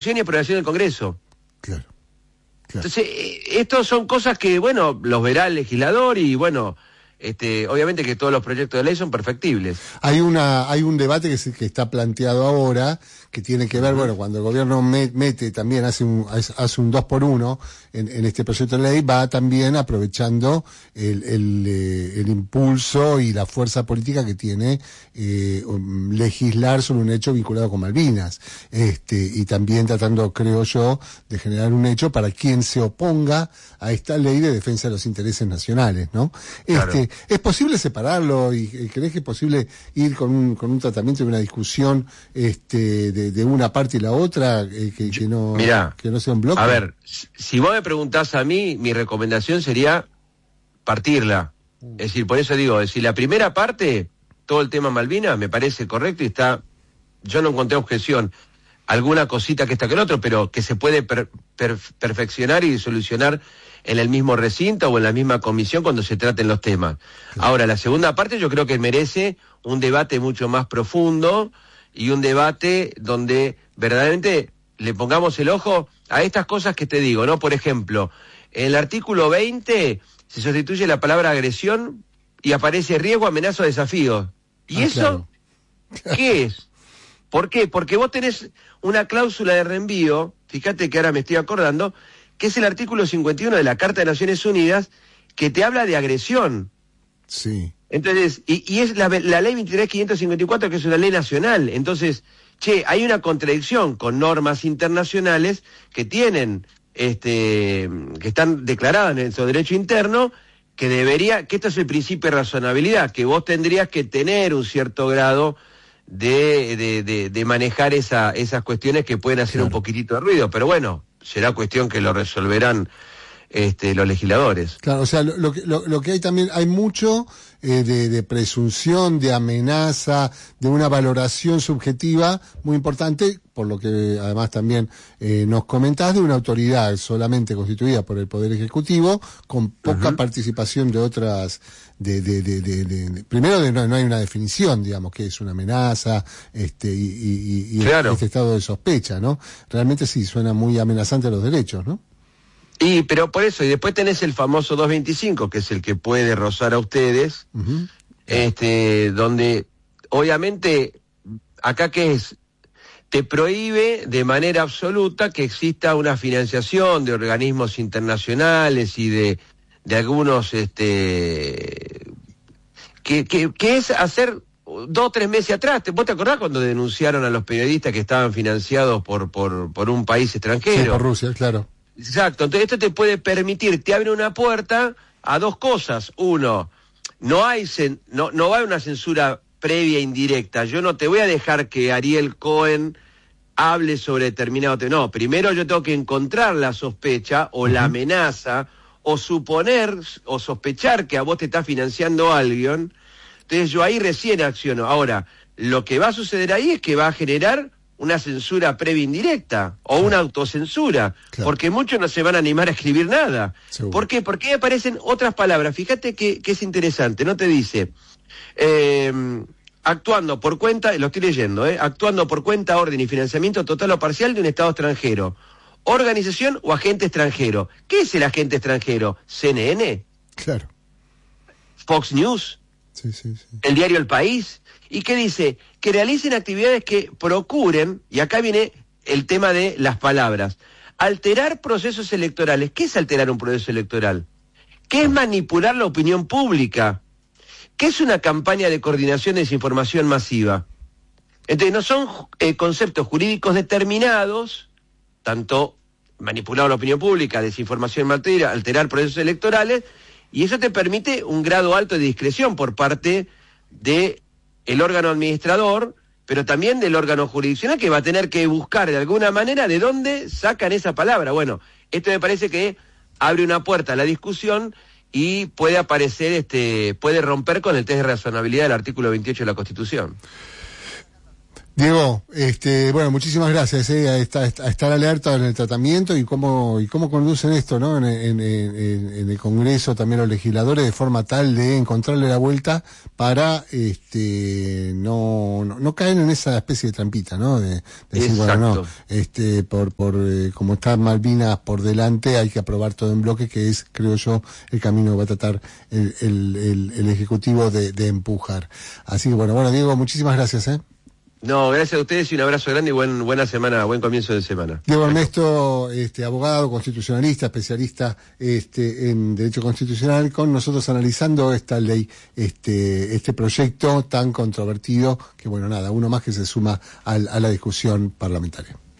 y aprobación del Congreso. Claro. Entonces, estos son cosas que, bueno, los verá el legislador y, bueno, obviamente que todos los proyectos de ley son perfectibles. Hay un debate que está planteado ahora, que tiene que ver, bueno, cuando el gobierno mete también, hace un 2x1 en este proyecto de ley, va también aprovechando el impulso y la fuerza política que tiene legislar sobre un hecho vinculado con Malvinas, y también tratando, creo yo, de generar un hecho para quien se oponga a esta ley de defensa de los intereses nacionales, ¿no? Claro. ¿Es posible separarlo y crees que es posible ir con un tratamiento y una discusión de una parte y la otra, que no sea un bloque? A ver, si vos me preguntás a mí, mi recomendación sería partirla. Es decir, por eso digo, la primera parte, todo el tema Malvinas, me parece correcto y yo no encontré objeción. Alguna cosita que está que el otro, pero que se puede perfeccionar y solucionar en el mismo recinto o en la misma comisión cuando se traten los temas. Claro. Ahora, la segunda parte yo creo que merece un debate mucho más profundo y un debate donde verdaderamente le pongamos el ojo a estas cosas que te digo, ¿no? Por ejemplo, en el artículo 20 se sustituye la palabra agresión y aparece riesgo, amenaza o desafío. ¿Y eso claro. ¿Qué es? ¿Por qué? Porque vos tenés una cláusula de reenvío, fíjate que ahora me estoy acordando, que es el artículo 51 de la Carta de Naciones Unidas, que te habla de agresión. Sí. Entonces, y es la ley 23.554, que es una ley nacional. Entonces, hay una contradicción con normas internacionales que tienen, que están declaradas en su derecho interno, que esto es el principio de razonabilidad, que vos tendrías que tener un cierto grado de manejar esas cuestiones que pueden hacer un poquitito de ruido, pero bueno, será cuestión que lo resolverán los legisladores. Claro, o sea, lo que hay también, hay mucho de presunción, de amenaza, de una valoración subjetiva muy importante, por lo que además también nos comentás, de una autoridad solamente constituida por el Poder Ejecutivo, con poca participación de otras, primero no hay una definición, digamos, que es una amenaza, y claro. Este estado de sospecha, ¿no? Realmente sí, suena muy amenazante a los derechos, ¿no? Pero por eso, y después tenés el famoso 225, que es el que puede rozar a ustedes, donde obviamente, acá ¿qué es? Te prohíbe de manera absoluta que exista una financiación de organismos internacionales y de algunos, que es hacer 2 o 3 meses atrás. ¿Vos te acordás cuando denunciaron a los periodistas que estaban financiados por un país extranjero? Sí, por Rusia, claro. Exacto, entonces esto te puede permitir, te abre una puerta a 2 cosas. Uno, no va a haber una censura previa e indirecta. Yo no te voy a dejar que Ariel Cohen hable sobre determinado tema. No, primero yo tengo que encontrar la sospecha o la amenaza o suponer o sospechar que a vos te está financiando alguien. Entonces yo ahí recién acciono. Ahora, lo que va a suceder ahí es que va a generar una censura previa indirecta o una autocensura, porque muchos no se van a animar a escribir nada. Seguro. ¿Por qué? Porque ahí aparecen otras palabras. Fíjate que es interesante, ¿no? Te dice, actuando por cuenta, lo estoy leyendo, actuando por cuenta, orden y financiamiento total o parcial de un Estado extranjero, organización o agente extranjero. ¿Qué es el agente extranjero? ¿CNN? Claro. ¿Fox News? Sí. ¿El diario El País? ¿Y qué dice? Que realicen actividades que procuren, y acá viene el tema de las palabras, alterar procesos electorales. ¿Qué es alterar un proceso electoral? ¿Qué es manipular la opinión pública? ¿Qué es una campaña de coordinación de desinformación masiva? Entonces, no son conceptos jurídicos determinados, tanto manipular la opinión pública, desinformación masiva, alterar procesos electorales, y eso te permite un grado alto de discreción por parte de el órgano administrador, pero también del órgano jurisdiccional, que va a tener que buscar de alguna manera de dónde sacan esa palabra. Bueno, esto me parece que abre una puerta a la discusión y puede aparecer, puede romper con el test de razonabilidad del artículo 28 de la Constitución. Diego, bueno, muchísimas gracias a estar alerta en el tratamiento y cómo conducen esto, ¿no? En el Congreso también los legisladores de forma tal de encontrarle la vuelta para no caer en esa especie de trampita, ¿no? De decir, bueno, no, como está Malvinas por delante, hay que aprobar todo en bloque, que es, creo yo, el camino que va a tratar el Ejecutivo de empujar. Así que bueno, Diego, muchísimas gracias, No, gracias a ustedes y un abrazo grande y buena semana, buen comienzo de semana. Diego Ernesto, abogado constitucionalista, especialista en Derecho Constitucional, con nosotros analizando esta ley, este proyecto tan controvertido, que bueno, nada, uno más que se suma a la discusión parlamentaria.